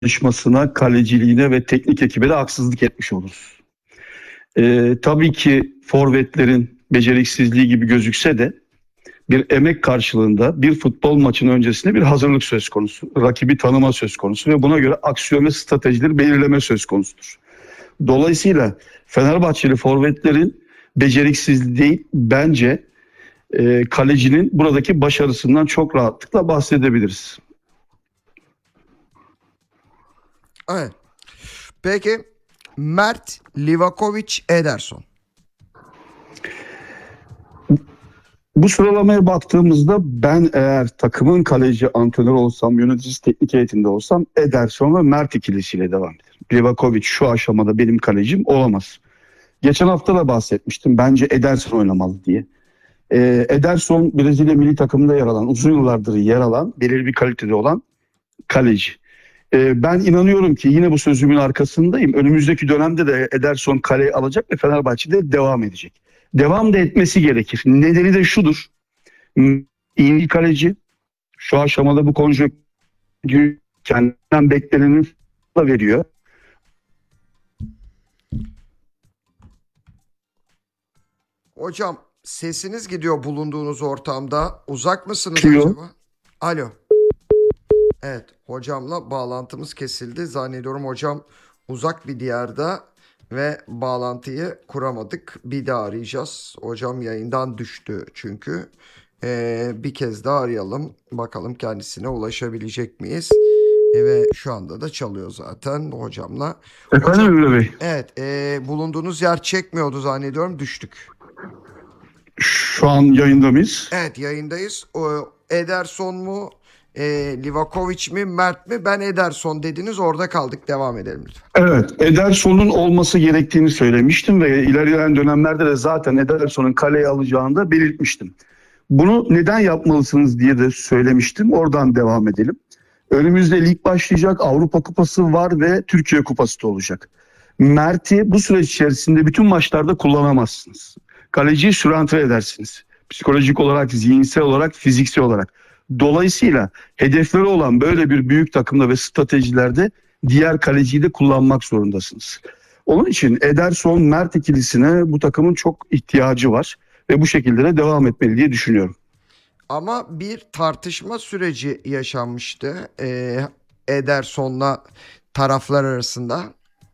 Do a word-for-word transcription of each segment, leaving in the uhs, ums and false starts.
çalışmasına, kaleciliğine ve teknik ekibe de haksızlık etmiş oluruz. Ee, tabii ki forvetlerin beceriksizliği gibi gözükse de bir emek karşılığında bir futbol maçının öncesinde bir hazırlık söz konusu. Rakibi tanıma söz konusu ve buna göre aksiyon ve stratejileri belirleme söz konusudur. Dolayısıyla Fenerbahçeli forvetlerin beceriksizliği değil, bence e, kalecinin buradaki başarısından çok rahatlıkla bahsedebiliriz. Evet. Peki Mert, Livakovic, Ederson. Bu sıralamaya baktığımızda ben eğer takımın kaleci antrenörü olsam, yöneticisi teknik heyetinde olsam Ederson ve Mert ikilisiyle devam ederim. Livakovic şu aşamada benim kalecim olamaz. Geçen hafta da bahsetmiştim. Bence Ederson oynamalı diye. Ee, Ederson Brezilya milli takımında yer alan, uzun yıllardır yer alan, belirli bir kalitede olan kaleci. Ee, ben inanıyorum ki yine bu sözümün arkasındayım. Önümüzdeki dönemde de Ederson kaleyi alacak ve Fenerbahçe'de devam edecek. Devam da etmesi gerekir. Nedeni de şudur. İyi bir kaleci. Şu aşamada bu konjonktürü kendinden bekleneni da veriyor. Hocam sesiniz gidiyor bulunduğunuz ortamda. Uzak mısınız Gidiyor. acaba? Alo. Evet, hocamla bağlantımız kesildi. Zannediyorum hocam uzak bir diyarda ve bağlantıyı kuramadık. Bir daha arayacağız. Hocam yayından düştü çünkü. Ee, bir kez daha arayalım. Bakalım kendisine ulaşabilecek miyiz? E, ve şu anda da çalıyor zaten hocamla. Efendim Hocam, Emre Bey? evet, e, bulunduğunuz yer çekmiyordu zannediyorum. Düştük. Şu an yayında mıyız? Evet, yayındayız. O, Ederson mu, e, Livakovic mi, Mert mi? Ben Ederson dediniz, orada kaldık. Devam edelim lütfen. Evet, Ederson'un olması gerektiğini söylemiştim ve ilerleyen dönemlerde de zaten Ederson'un kaleye alacağını da belirtmiştim. Bunu neden yapmalısınız diye de söylemiştim. Oradan devam edelim. Önümüzde lig başlayacak, Avrupa Kupası var ve Türkiye Kupası da olacak. Mert'i bu süreç içerisinde bütün maçlarda kullanamazsınız. Kaleciyi sürantre edersiniz. Psikolojik olarak, zihinsel olarak, fiziksel olarak. Dolayısıyla hedefleri olan böyle bir büyük takımda ve stratejilerde diğer kaleciyi de kullanmak zorundasınız. Onun için Ederson, Mert ikilisine bu takımın çok ihtiyacı var ve bu şekilde de devam etmeli diye düşünüyorum. Ama bir tartışma süreci yaşanmıştı e, Ederson'la taraflar arasında.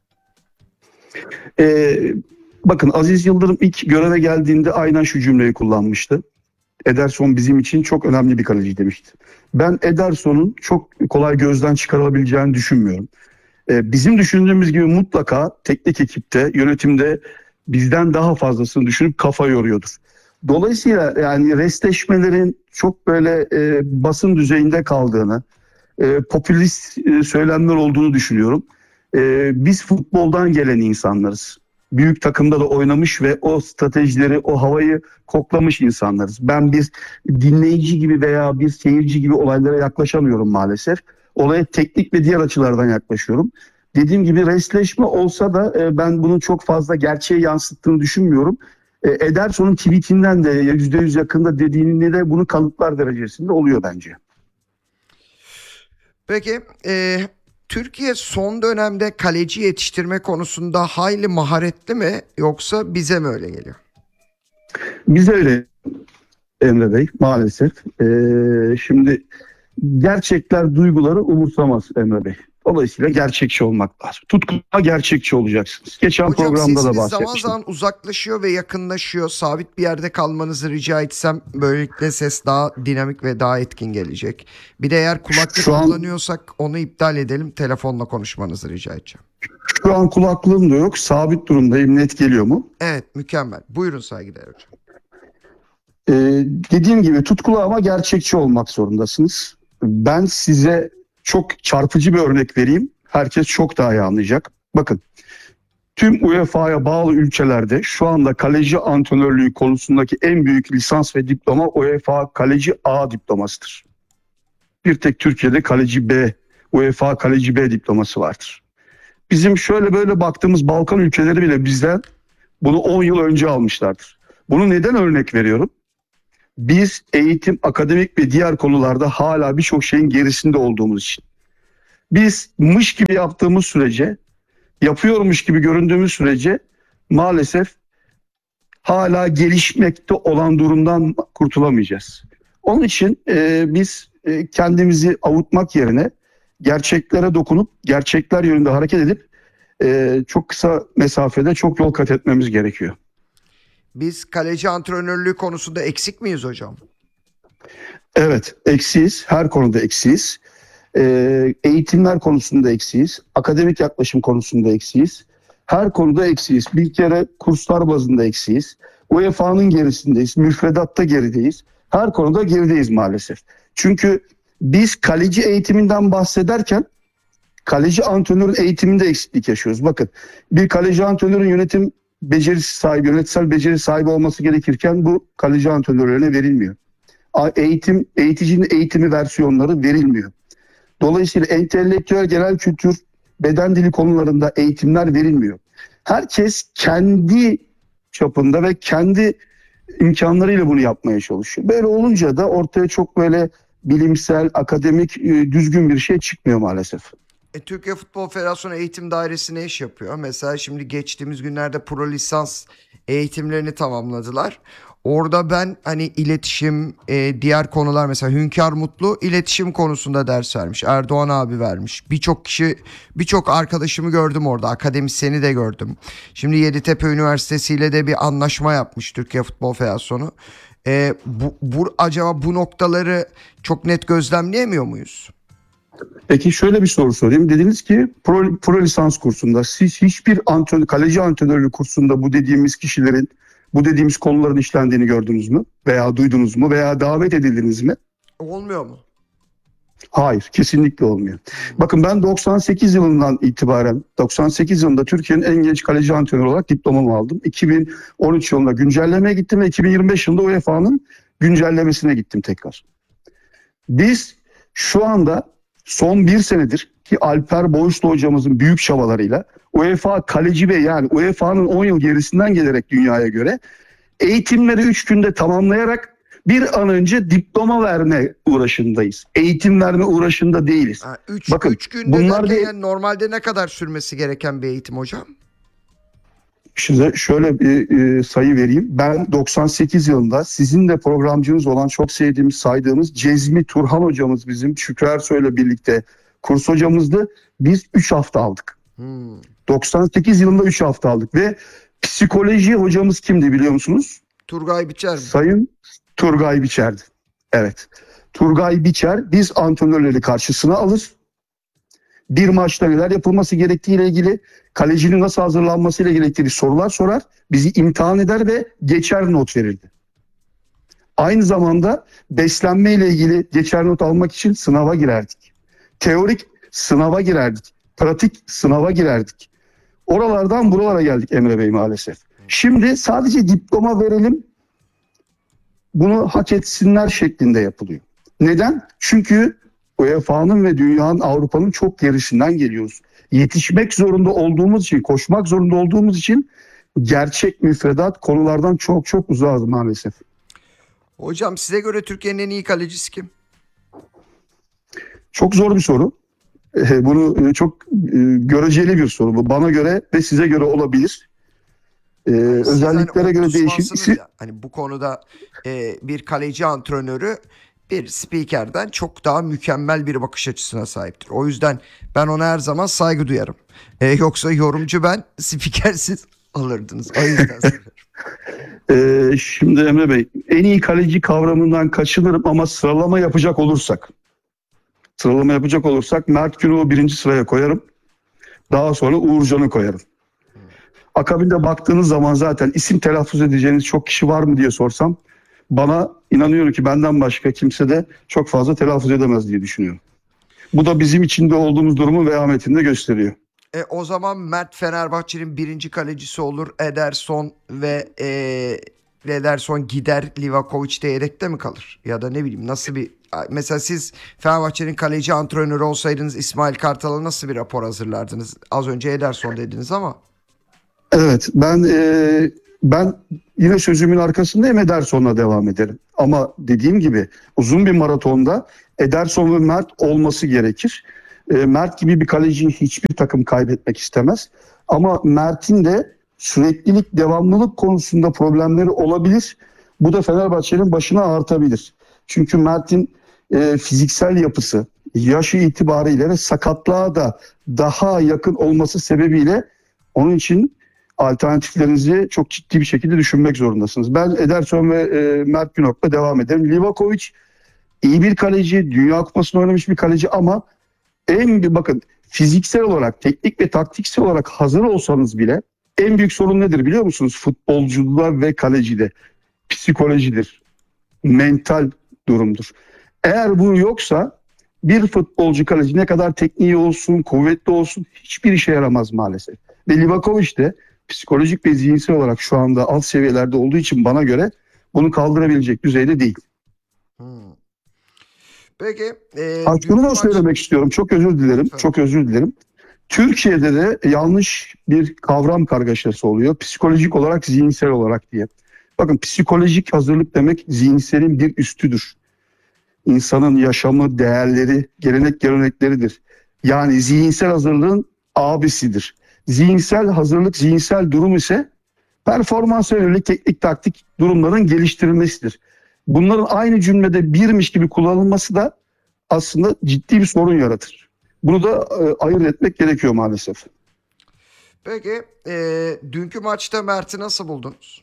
Ee, bakın Aziz Yıldırım ilk göreve geldiğinde aynen şu cümleyi kullanmıştı. Ederson bizim için çok önemli bir kaleci demişti. Ben Ederson'un çok kolay gözden çıkarılabileceğini düşünmüyorum. Ee, bizim düşündüğümüz gibi mutlaka teknik ekipte, yönetimde bizden daha fazlasını düşünüp kafa yoruyordur. Dolayısıyla yani restleşmelerin çok böyle e, basın düzeyinde kaldığını, e, popülist e, söylemler olduğunu düşünüyorum. E, biz futboldan gelen insanlarız. Büyük takımda da oynamış ve o stratejileri, o havayı koklamış insanlarız. Ben bir dinleyici gibi veya bir seyirci gibi olaylara yaklaşamıyorum maalesef. Olaya teknik ve diğer açılardan yaklaşıyorum. Dediğim gibi restleşme olsa da e, ben bunun çok fazla gerçeğe yansıttığını düşünmüyorum. E, Ederson'un tweetinden de yüzde yüz yakında dediğinde de bunu kanıtlar derecesinde oluyor bence. Peki e, Türkiye son dönemde kaleci yetiştirme konusunda hayli maharetli mi, yoksa bize mi öyle geliyor? Bize öyle Emre Bey maalesef. E, şimdi gerçekler duyguları umursamaz Emre Bey. Dolayısıyla gerçekçi olmak lazım. Tutkuna gerçekçi olacaksınız. Geçen Hocam programda da sesiniz zaman bahsetmiştim. zaman uzaklaşıyor ve yakınlaşıyor. Sabit bir yerde kalmanızı rica etsem, böylelikle ses daha dinamik ve daha etkin gelecek. Bir de eğer kulaklık Şu an- kullanıyorsak onu iptal edelim. Telefonla konuşmanızı rica edeceğim. Şu an kulaklığım da yok. Sabit durumdayım. Net geliyor mu? Evet, mükemmel. Buyurun saygıdeğer hocam. Ee, dediğim gibi tutkulu ama gerçekçi olmak zorundasınız. Ben size çok çarpıcı bir örnek vereyim. Herkes çok daha iyi anlayacak. Bakın, tüm U E F A'ya bağlı ülkelerde şu anda kaleci antrenörlüğü konusundaki en büyük lisans ve diploma U E F A Kaleci A diplomasıdır. Bir tek Türkiye'de kaleci B, U E F A Kaleci B diploması vardır. Bizim şöyle böyle baktığımız Balkan ülkeleri bile bizden bunu on yıl önce almışlardır. Bunu neden örnek veriyorum? Biz eğitim, akademik ve diğer konularda hala birçok şeyin gerisinde olduğumuz için. Biz mış gibi yaptığımız sürece, yapıyormuş gibi göründüğümüz sürece maalesef hala gelişmekte olan durumdan kurtulamayacağız. Onun için e, biz e, kendimizi avutmak yerine gerçeklere dokunup gerçekler yönünde hareket edip e, çok kısa mesafede çok yol kat etmemiz gerekiyor. Biz kaleci antrenörlüğü konusunda eksik miyiz hocam? Evet, eksiyiz. Her konuda eksiyiz. E, eğitimler konusunda eksiyiz. Akademik yaklaşım konusunda eksiyiz. Her konuda eksiyiz. Bir kere kurslar bazında eksiyiz. U E F A'nın gerisindeyiz. Müfredatta gerideyiz. Her konuda gerideyiz maalesef. Çünkü biz kaleci eğitiminden bahsederken kaleci antrenörün eğitiminde eksiklik yaşıyoruz. Bakın, bir kaleci antrenörün yönetim becerisi sahibi, yönetsel beceri sahibi olması gerekirken bu kaleci antrenörlerine verilmiyor. Eğitim, eğiticinin eğitimi versiyonları verilmiyor. Dolayısıyla entelektüel genel kültür, beden dili konularında eğitimler verilmiyor. Herkes kendi çapında ve kendi imkanlarıyla bunu yapmaya çalışıyor. Böyle olunca da ortaya çok böyle bilimsel, akademik, e, düzgün bir şey çıkmıyor maalesef. E, Türkiye Futbol Federasyonu Eğitim Dairesi ne iş yapıyor? Mesela şimdi geçtiğimiz günlerde pro lisans eğitimlerini tamamladılar. Orada ben hani iletişim, e, diğer konular, mesela Hünkar Mutlu iletişim konusunda ders vermiş. Erdoğan abi vermiş. Birçok kişi, birçok arkadaşımı gördüm orada. Akademisyeni de gördüm. Şimdi Yeditepe Üniversitesi ile de bir anlaşma yapmış Türkiye Futbol Federasyonu. E, bu, bu, acaba bu noktaları çok net gözlemleyemiyor muyuz? Peki şöyle bir soru sorayım. Dediniz ki pro, pro lisans kursunda siz hiçbir antrenör, kaleci antrenörlüğü kursunda bu dediğimiz kişilerin, bu dediğimiz konuların işlendiğini gördünüz mü? Veya duydunuz mu? Veya davet edildiniz mi? Olmuyor mu? Hayır, kesinlikle olmuyor. Bakın, ben doksan sekiz yılından itibaren, doksan sekiz yılında Türkiye'nin en genç kaleci antrenörü olarak diplomamı aldım. iki bin on üç yılında güncellemeye gittim ve iki bin yirmi beş yılında U E F A'nın güncellemesine gittim tekrar. Biz şu anda son bir senedir ki Alper Boğuşlu hocamızın büyük çabalarıyla UEFA Kaleci Bey, yani U E F A'nın on yıl gerisinden gelerek dünyaya göre eğitimleri üç günde tamamlayarak bir an önce diploma verme uğraşındayız. Eğitim verme uğraşında değiliz. üç Bakın, günde bunlar derken değil. yani normalde ne kadar sürmesi gereken bir eğitim hocam? Size şöyle bir e, sayı vereyim. Ben doksan sekiz yılında sizin de programcınız olan çok sevdiğimiz, saydığımız Cezmi Turhan hocamız, bizim Şükrü Ersoy'la birlikte kurs hocamızdı. Biz üç hafta aldık. Hmm. doksan sekiz yılında üç hafta aldık ve psikoloji hocamız kimdi biliyor musunuz? Turgay Biçer mi? Sayın Turgay Biçer'di. Evet. Turgay Biçer biz antrenörleri karşısına alır. Bir maçta neler yapılması gerektiğiyle ilgili, kalecinin nasıl hazırlanmasıyla gerektiği sorular sorar. Bizi imtihan eder ve geçer not verirdi. Aynı zamanda beslenme ile ilgili geçer not almak için sınava girerdik. Teorik sınava girerdik. Pratik sınava girerdik. Oralardan buralara geldik Emre Bey maalesef. Şimdi sadece diploma verelim, bunu hak etsinler şeklinde yapılıyor. Neden? Çünkü U E F A'nın ve dünyanın, Avrupa'nın çok gerisinden geliyoruz. Yetişmek zorunda olduğumuz için, koşmak zorunda olduğumuz için gerçek müfredat konulardan çok çok uzağız maalesef. Hocam size göre Türkiye'nin en iyi kalecisi kim? Çok zor bir soru. Bunu çok göreceli bir soru. Bu bana göre ve size göre olabilir. Ee, Siz özelliklere hani göre değişir. uzmansınız ya, hani bu konuda e, bir kaleci antrenörü bir spikerden çok daha mükemmel bir bakış açısına sahiptir. O yüzden ben ona her zaman saygı duyarım. E, yoksa yorumcu ben, spikersiz alırdınız. O yüzden severim. Ee, şimdi Emre Bey, en iyi kaleci kavramından kaçınırım ama sıralama yapacak olursak, sıralama yapacak olursak Mert Günok'u birinci sıraya koyarım. Daha sonra Uğurcan'ı koyarım. Akabinde baktığınız zaman zaten isim telaffuz edeceğiniz çok kişi var mı diye sorsam, bana inanıyorum ki benden başka kimse de çok fazla telaffuz edemez diye düşünüyorum. Bu da bizim içinde olduğumuz durumun vehametini de gösteriyor. E, o zaman Mert Fenerbahçe'nin birinci kalecisi olur. Ederson ve e, Ederson gider, Livakovic de yedekte mi kalır? Ya da ne bileyim, nasıl bir... Mesela siz Fenerbahçe'nin kaleci antrenörü olsaydınız İsmail Kartal'a nasıl bir rapor hazırlardınız? Az önce Ederson dediniz ama. Evet, ben e, ben yine sözümün arkasındayım, Ederson'la devam ederim. Ama dediğim gibi uzun bir maratonda Ederson ve Mert olması gerekir. E, Mert gibi bir kaleciyi hiçbir takım kaybetmek istemez. Ama Mert'in de süreklilik, devamlılık konusunda problemleri olabilir. Bu da Fenerbahçe'nin başına artabilir. Çünkü Mert'in e, fiziksel yapısı, yaşı itibariyle ve sakatlığa da daha yakın olması sebebiyle onun için alternatiflerinizi çok ciddi bir şekilde düşünmek zorundasınız. Ben Ederson ve e, Mert Günok'la devam ederim. Livakovic iyi bir kaleci, Dünya Kupası'nda oynamış bir kaleci ama en bir bakın fiziksel olarak, teknik ve taktiksel olarak hazır olsanız bile en büyük sorun nedir biliyor musunuz? Futbolcuda ve kalecide psikolojidir, mental durumdur. Eğer bu yoksa bir futbolcu kaleci ne kadar tekniği olsun, kuvvetli olsun hiçbir işe yaramaz maalesef. Ve Livakovic de psikolojik ve zihinsel olarak şu anda alt seviyelerde olduğu için bana göre bunu kaldırabilecek düzeyde değil. Hmm. Peki. E, Ha, şunu da maç... söylemek istiyorum. Çok özür dilerim. Lütfen. Çok özür dilerim. Türkiye'de de yanlış bir kavram kargaşası oluyor. Psikolojik olarak, zihinsel olarak diye. Bakın psikolojik hazırlık demek zihinselin bir üstüdür. İnsanın yaşamı, değerleri, gelenek görenekleridir. Yani zihinsel hazırlığın abisidir. Zihinsel hazırlık, zihinsel durum ise performansa yönelik teknik taktik durumların geliştirilmesidir. Bunların aynı cümlede birmiş gibi kullanılması da aslında ciddi bir sorun yaratır. Bunu da e, ayırt etmek gerekiyor maalesef. Peki. E, dünkü maçta Mert'i nasıl buldunuz?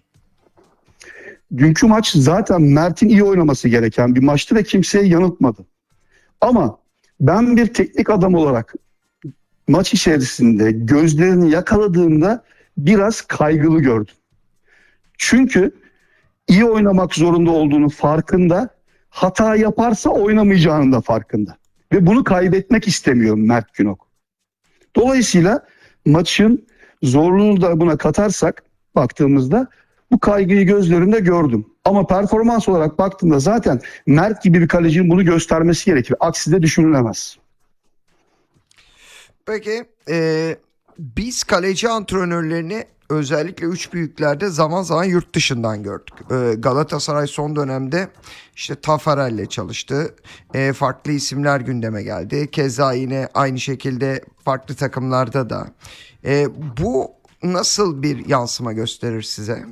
Dünkü maç zaten Mert'in iyi oynaması gereken bir maçtı ve kimseye yanıltmadı. Ama ben bir teknik adam olarak maç içerisinde gözlerini yakaladığımda biraz kaygılı gördüm. Çünkü iyi oynamak zorunda olduğunu farkında, hata yaparsa oynamayacağının da farkında. Ve bunu kaybetmek istemiyor Mert Günok. Dolayısıyla maçın zorluğunu da buna katarsak baktığımızda bu kaygıyı gözlerinde gördüm. Ama performans olarak baktığımda zaten Mert gibi bir kalecinin bunu göstermesi gerekir. Aksi de düşünülemez. Peki. E, biz kaleci antrenörlerini özellikle üç büyüklerde zaman zaman yurt dışından gördük. Ee, Galatasaray son dönemde işte Tafarel'le çalıştı. Ee, farklı isimler gündeme geldi. Keza yine aynı şekilde farklı takımlarda da. Ee, bu nasıl bir yansıma gösterir size?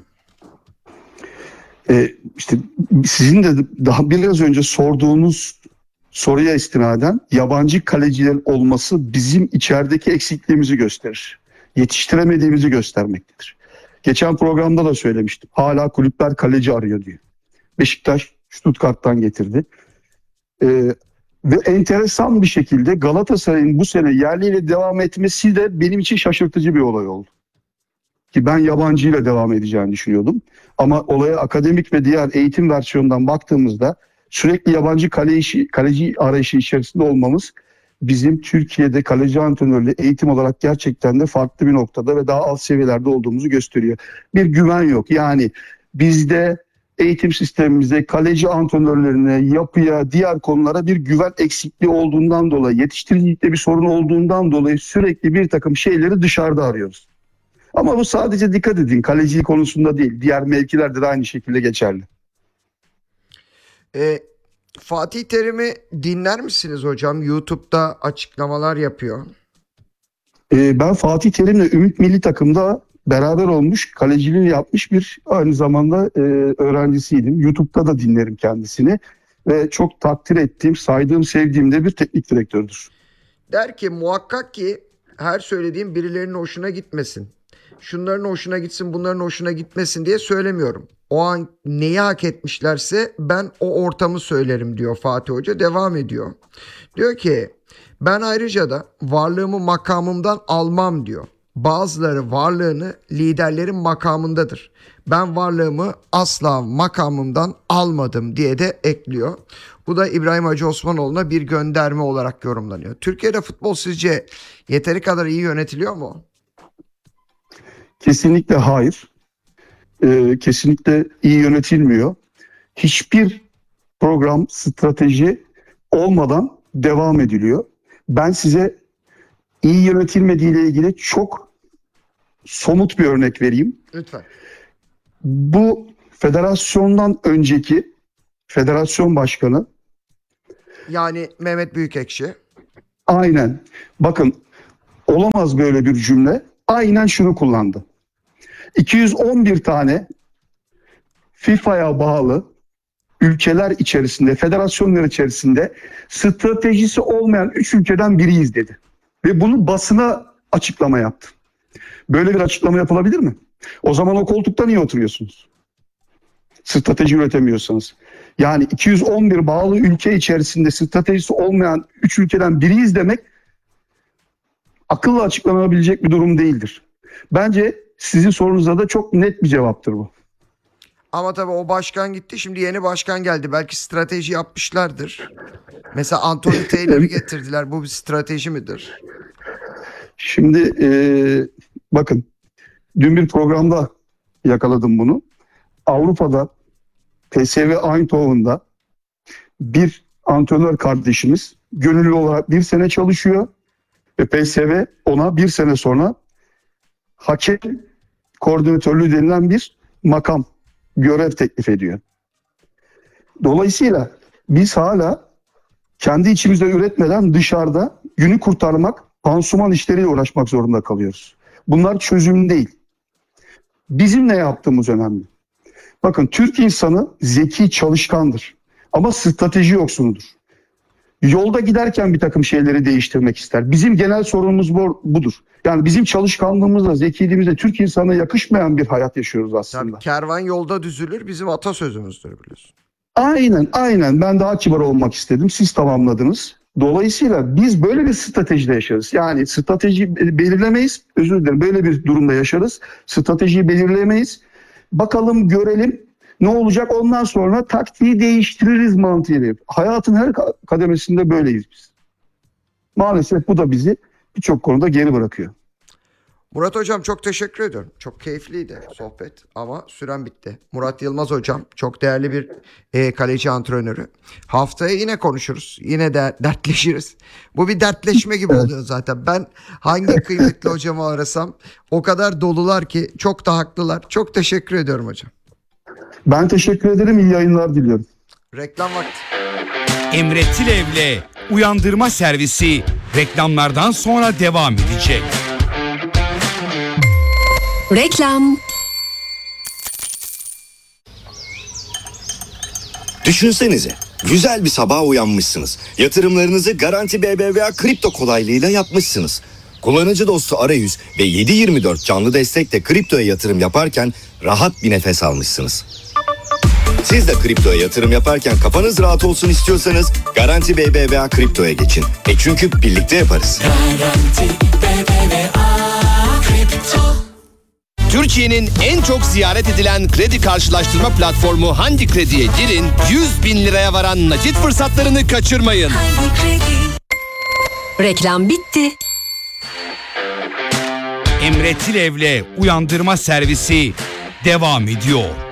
Ee, işte sizin de daha biraz önce sorduğunuz soruya istinaden yabancı kaleciler olması bizim içerideki eksikliğimizi gösterir. Yetiştiremediğimizi göstermektedir. Geçen programda da söylemiştim. Hala kulüpler kaleci arıyor diyor. Beşiktaş Stuttgart'tan getirdi. Ee, ve enteresan bir şekilde Galatasaray'ın bu sene yerliyle devam etmesi de benim için şaşırtıcı bir olay oldu. Ki ben yabancıyla devam edeceğini düşünüyordum. Ama olaya akademik ve diğer eğitim versiyonundan baktığımızda sürekli yabancı kaleci, kaleci arayışı içerisinde olmamız bizim Türkiye'de kaleci antrenörlüğü eğitim olarak gerçekten de farklı bir noktada ve daha alt seviyelerde olduğumuzu gösteriyor. Bir güven yok. Yani bizde eğitim sistemimizde kaleci antrenörlerine, yapıya, diğer konulara bir güven eksikliği olduğundan dolayı, yetiştiricilikte bir sorun olduğundan dolayı sürekli bir takım şeyleri dışarıda arıyoruz. Ama bu sadece dikkat edin kaleci konusunda değil, diğer mevkilerde de aynı şekilde geçerli. Ee, Fatih Terim'i dinler misiniz hocam? YouTube'da açıklamalar yapıyor. Ee, ben Fatih Terim'le Ümit Milli Takım'da beraber olmuş, kaleciliğini yapmış bir aynı zamanda e, öğrencisiydim. YouTube'da da dinlerim kendisini ve çok takdir ettiğim, saydığım, sevdiğim de bir teknik direktördür. Der ki muhakkak ki her söylediğim birilerinin hoşuna gitmesin. Şunların hoşuna gitsin, bunların hoşuna gitmesin diye söylemiyorum. O an neyi hak etmişlerse ben o ortamı söylerim diyor Fatih Hoca. Devam ediyor. Diyor ki ben ayrıca da varlığımı makamımdan almam diyor. Bazıları varlığını liderlerin makamındadır. Ben varlığımı asla makamımdan almadım diye de ekliyor. Bu da İbrahim Hacı Osmanoğlu'na bir gönderme olarak yorumlanıyor. Türkiye'de futbol sizce yeteri kadar iyi yönetiliyor mu? Kesinlikle hayır. Ee, kesinlikle iyi yönetilmiyor. Hiçbir program, strateji olmadan devam ediliyor. Ben size iyi yönetilmediği ile ilgili çok somut bir örnek vereyim. Lütfen. Bu federasyondan önceki federasyon başkanı Yani Mehmet Büyükekşi. Aynen. Bakın, olamaz böyle bir cümle. Aynen şunu kullandı. iki yüz on bir tane FIFA'ya bağlı ülkeler içerisinde, federasyonlar içerisinde stratejisi olmayan üç ülkeden biriyiz dedi. Ve bunu basına açıklama yaptı. Böyle bir açıklama yapılabilir mi? O zaman o koltukta niye oturuyorsunuz? Strateji üretemiyorsanız. Yani iki yüz on bir bağlı ülke içerisinde stratejisi olmayan üç ülkeden biriyiz demek akılla açıklanabilecek bir durum değildir. Bence sizin sorunuzda da çok net bir cevaptır bu. Ama tabii o başkan gitti. Şimdi yeni başkan geldi. Belki strateji yapmışlardır. Mesela Anthony Taylor'ı getirdiler. Bu bir strateji midir? Şimdi e, bakın, dün bir programda yakaladım bunu. Avrupa'da P S V Eindhoven'da bir antrenör kardeşimiz gönüllü olarak bir sene çalışıyor ve P S V ona bir sene sonra hakem koordinatörlüğü denilen bir makam, görev teklif ediyor. Dolayısıyla biz hala kendi içimizde üretmeden dışarıda günü kurtarmak, pansuman işleriyle uğraşmak zorunda kalıyoruz. Bunlar çözüm değil. Bizim ne yaptığımız önemli. Bakın, Türk insanı zeki, çalışkandır ama strateji yoksunudur. Yolda giderken bir takım şeyleri değiştirmek ister. Bizim genel sorunumuz bu, budur. Yani bizim çalışkanlığımızla, zekiliğimizle Türk insanına yakışmayan bir hayat yaşıyoruz aslında. Tabii kervan yolda düzülür bizim atasözümüzdür, biliyorsun. Aynen, aynen. Ben daha kibar olmak istedim. Siz tamamladınız. Dolayısıyla biz böyle bir stratejide yaşarız. Yani strateji belirlemeyiz. Özür dilerim. Böyle bir durumda yaşarız. Stratejiyi belirlemeyiz. Bakalım, görelim ne olacak, ondan sonra taktiği değiştiririz mantığıyla. Hayatın her kademesinde böyleyiz biz. Maalesef bu da bizi birçok konuda geri bırakıyor. Murat Hocam çok teşekkür ediyorum. Çok keyifliydi sohbet ama süren bitti. Murat Yılmaz Hocam çok değerli bir e, kaleci antrenörü. Haftaya yine konuşuruz. Yine de dertleşiriz. Bu bir dertleşme gibi oluyor zaten. Ben hangi kıymetli hocamı arasam o kadar dolular ki, çok da haklılar. Çok teşekkür ediyorum hocam. Ben teşekkür ederim. İyi yayınlar diliyorum. Reklam vakti. Emre Tilev'le Uyandırma Servisi reklamlardan sonra devam edecek. Reklam. Düşünsenize, güzel bir sabaha uyanmışsınız. Yatırımlarınızı Garanti B B V A kripto kolaylığıyla yapmışsınız. Kullanıcı dostu arayüz ve yedi yirmi dört canlı destekle kriptoya yatırım yaparken rahat bir nefes almışsınız. Siz de kriptoya yatırım yaparken kafanız rahat olsun istiyorsanız Garanti B B V A kriptoya geçin. E çünkü birlikte yaparız. Garanti B B V A kripto. Türkiye'nin en çok ziyaret edilen kredi karşılaştırma platformu Hangi Kredi'ye girin, yüz bin liraya varan nakit fırsatlarını kaçırmayın. Hangi kredi? Reklam bitti. Emre Tilev'le Uyandırma Servisi devam ediyor.